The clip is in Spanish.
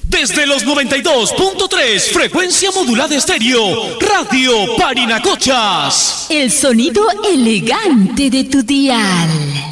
Desde los 92.3, frecuencia modulada estéreo, Radio Parinacochas. El sonido elegante de tu dial.